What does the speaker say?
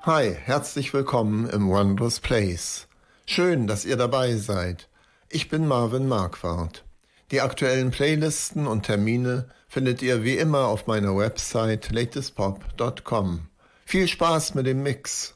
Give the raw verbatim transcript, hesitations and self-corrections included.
Hi, herzlich willkommen im Wondrous Place. Schön, dass ihr dabei seid. Ich bin Marvin Marquardt. Die aktuellen Playlisten und Termine findet ihr wie immer auf meiner Website latest pop punkt com. Viel Spaß mit dem Mix.